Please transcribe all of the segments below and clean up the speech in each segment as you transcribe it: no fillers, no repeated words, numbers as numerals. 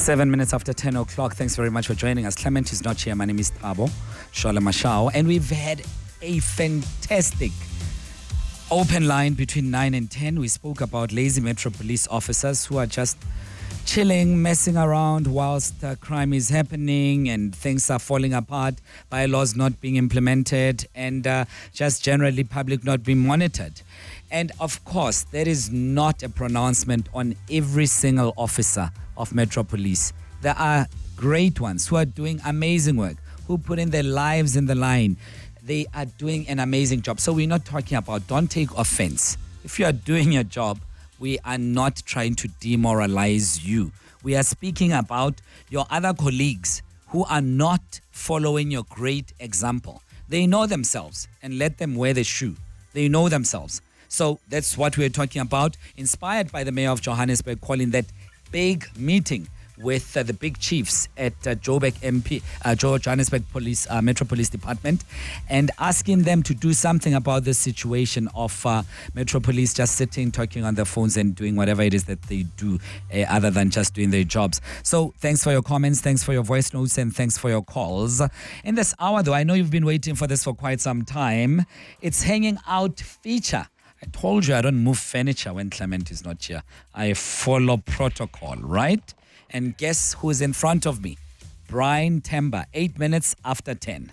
7 minutes after 10 o'clock. Thanks very much for joining us. Clement is not here. My name is Thabo Shola Mashao, and we've had a fantastic open line between 9 and 10. We spoke about lazy Metro Police officers who are just chilling, messing around whilst crime is happening and things are falling apart, bylaws not being implemented, and just generally public not being monitored. And of course, there is not a pronouncement on every single officer of Metro Police. There are great ones who are doing amazing work, who put in their lives in the line. They are doing an amazing job. So we're not talking about, don't take offense. If you are doing your job, we are not trying to demoralize you. We are speaking about your other colleagues who are not following your great example. They know themselves, and let them wear the shoe. They know themselves. So that's what we're talking about, inspired by the mayor of Johannesburg calling that big meeting with the big chiefs at Joburg MP, Johannesburg Police, Metro Police Department, and asking them to do something about the situation of Metro Police just sitting, talking on their phones and doing whatever it is that they do other than just doing their jobs. So thanks for your comments, thanks for your voice notes, and thanks for your calls. In this hour, though, I know you've been waiting for this for quite some time. It's Hanging Out feature. I told you I don't move furniture when Clement is not here. I follow protocol, right? And guess who's in front of me? Brian Temba, 8 minutes after 10.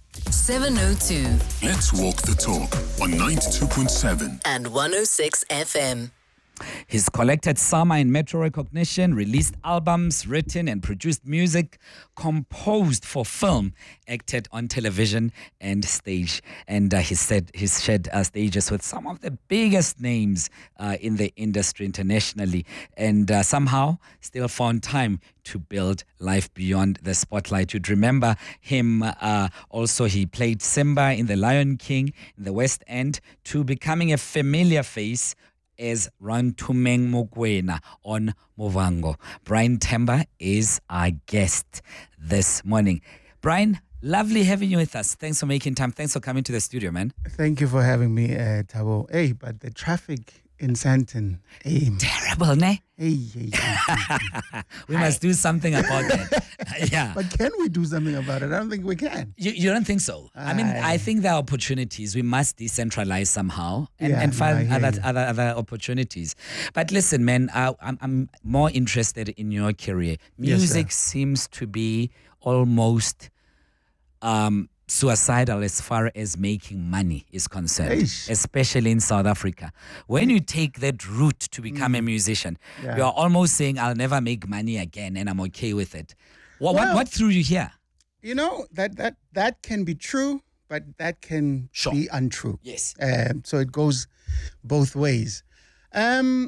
7:02. Let's walk the talk on 92.7 and 106 FM. He's collected summer in Metro recognition, released albums, written and produced music, composed for film, acted on television and stage. And he's shared stages with some of the biggest names in the industry internationally, and somehow still found time to build life beyond the spotlight. You'd remember him also. He played Simba in The Lion King in the West End, to becoming a familiar face as Rantumeng Mokoena on Muvhango. Brian Temba is our guest this morning. Brian, lovely having you with us. Thanks for making time. Thanks for coming to the studio, man. Thank you for having me, Thabo. Hey, but the traffic in Sandton, hey. Terrible, ne? Hey. We must do something about that. Yeah. But can we do something about it? I don't think we can. You don't think so? I mean, I think there are opportunities. We must decentralize somehow and find other opportunities. But listen, man, I'm more interested in your career. Music seems to be almost suicidal as far as making money is concerned, especially in South Africa. When you take that route to become a musician, you are almost saying, I'll never make money again and I'm okay with it. What threw you here? You know, that can be true, but that can be untrue. Yes. So it goes both ways. I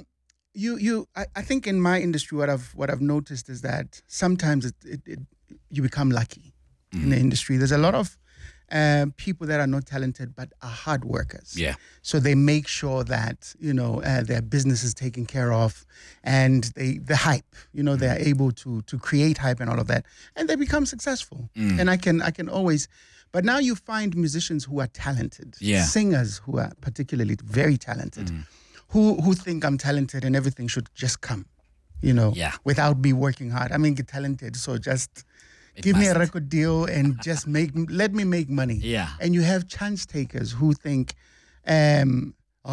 think in my industry, what I've noticed is that sometimes you become lucky in the industry. There's a lot of people that are not talented but are hard workers. Yeah. So they make sure that, their business is taken care of, and the hype, they are able to create hype and all of that, and they become successful. And I can always, but now you find musicians who are talented, singers who are particularly very talented, who think I'm talented and everything should just come, without me working hard. I mean, get talented, so just give me a record deal and just let me make money. Yeah. And you have chance takers who think, because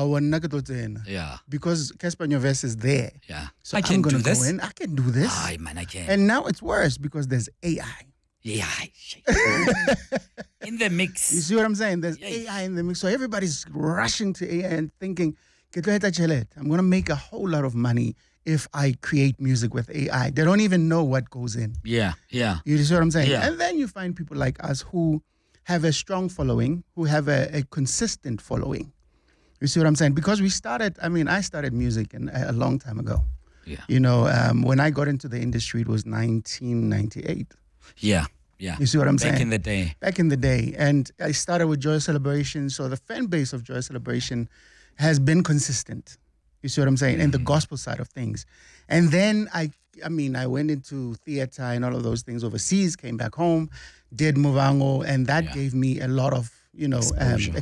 Casper Nyovest is there. Yeah. So I'm going to go in. I can do this. Aye, man, I can. And now it's worse because there's AI. Yeah. In the mix. You see what I'm saying? There's AI in the mix. So everybody's rushing to AI and thinking, I'm going to make a whole lot of money if I create music with AI. They don't even know what goes in. Yeah. You see what I'm saying? Yeah. And then you find people like us who have a strong following, who have a consistent following. You see what I'm saying? Because I started music a long time ago. Yeah. When I got into the industry, it was 1998. Yeah. You see what I'm saying? Back in the day. And I started with Joy Celebration. So the fan base of Joy Celebration has been consistent. You see what I'm saying? And the gospel side of things. And then I went into theater and all of those things overseas, came back home, did Muvhango, and that gave me a lot of,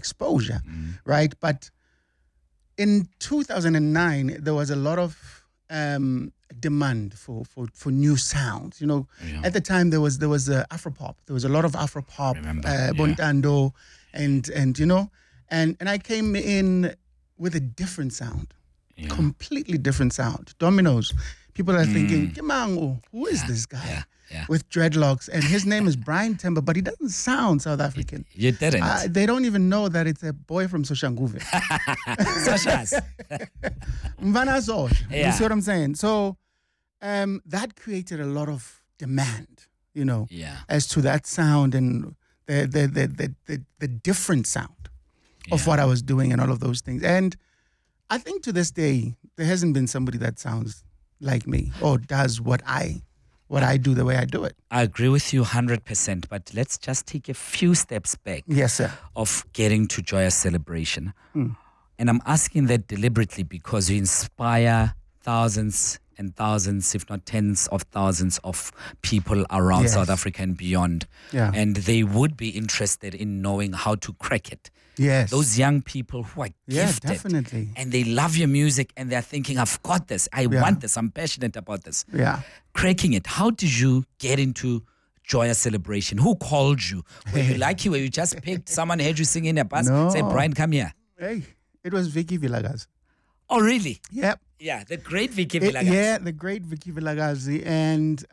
exposure, right? But in 2009, there was a lot of demand for new sounds. You know, at the time there was Afropop. There was a lot of Afropop, Bontando, and you know, and I came in with a different sound, completely different sound. Dominoes. People are thinking, Kimango, who is this guy with dreadlocks? And his name is Brian Temba, but he doesn't sound South African. You didn't. They don't even know that it's a boy from Soshanguve. Sashas. Mvana Sosh. You see what I'm saying? So that created a lot of demand, you know, as to that sound and the different sound of what I was doing and all of those things. And I think to this day, there hasn't been somebody that sounds like me or does what I do the way I do it. I agree with you 100%, but let's just take a few steps back. Yes, sir. Of getting to Joyous Celebration. And I'm asking that deliberately because you inspire thousands and thousands, if not tens of thousands of people around South Africa and beyond. Yeah. And they would be interested in knowing how to crack it. Yes. Those young people who are gifted. Definitely. And they love your music and they're thinking, I've got this. I want this. I'm passionate about this. Yeah. Cracking it. How did you get into Joyous Celebration? Who called you? Were you lucky where you just picked someone, heard you sing in a bus, say, Brian, come here? Hey, it was Vicky Villagaz. Oh, really? Yep. Yeah, the great Vicky Villagaz. Yeah, the great Vicky Villagaz. And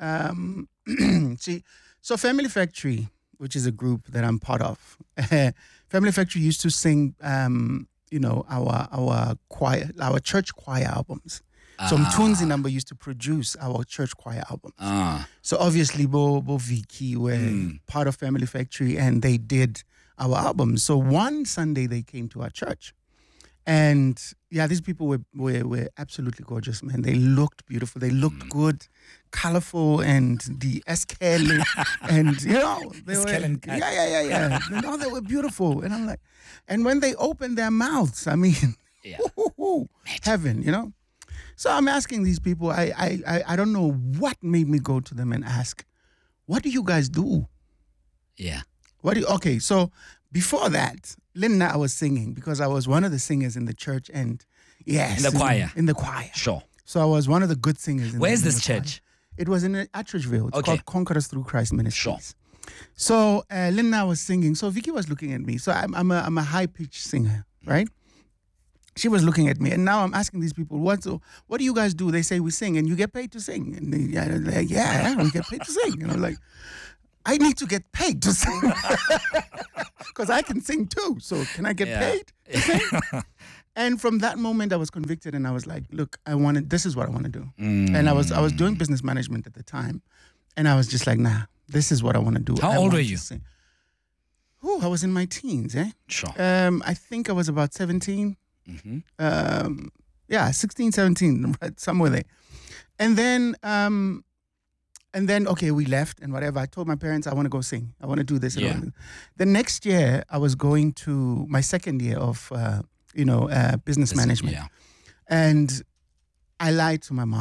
so Family Factory, which is a group that I'm part of, Family Factory used to sing, you know, our choir, our church choir albums. So Mtunzi Number used to produce our church choir albums. So obviously, Bo Vicky were part of Family Factory, and they did our albums. So one Sunday they came to our church, and these people were absolutely gorgeous, man. They looked beautiful. They looked good, colorful, and the SKL, and you know, they were No, they were beautiful, and I'm like, and when they opened their mouths, I mean, heaven, you know. So I'm asking these people, I don't know what made me go to them and ask, what do you guys do? Yeah. Okay, so before that, Linda, I was singing because I was one of the singers in the church and In the choir? In the choir. Sure. So I was one of the good singers. Where's this church? It was in Attridgeville. It's called Conquerors Through Christ Ministries. Sure. So Linda was singing. So Vicky was looking at me. So I'm a high-pitched singer, right? She was looking at me, and now I'm asking these people, what do you guys do? They say we sing, and you get paid to sing. And they're like, we get paid to sing. And I'm like, I need to get paid to sing because I can sing too. So can I get paid to sing? And from that moment, I was convicted, and I was like, look, this is what I want to do. And I was doing business management at the time, and I was just like, nah, this is what I want to do. How old were you? I was in my teens, Sure. I think I was about 17. 16, 17, right, somewhere there. And then, okay, we left and whatever. I told my parents, I want to go sing. I want to do this. The next year, I was going to my second year of, business management. Yeah. And I lied to my mom.